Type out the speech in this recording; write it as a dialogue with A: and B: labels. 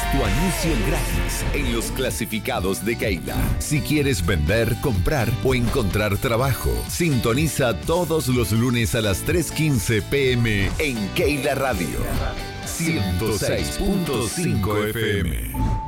A: tu anuncio gratis en los clasificados de Keila. Si quieres vender, comprar o encontrar trabajo, sintoniza todos los lunes a las 3:15 p.m. en Keila Radio 106.5 FM.